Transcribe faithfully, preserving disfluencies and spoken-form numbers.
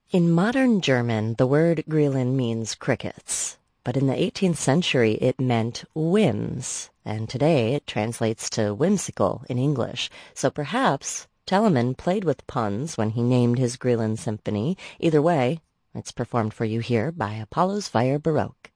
In modern German, the word Grillen means crickets, but in the eighteenth century it meant whims, and today it translates to whimsical in English. So perhaps Telemann played with puns when he named his Grillen symphony. Either way, it's performed for you here by Apollo's Fire Baroque.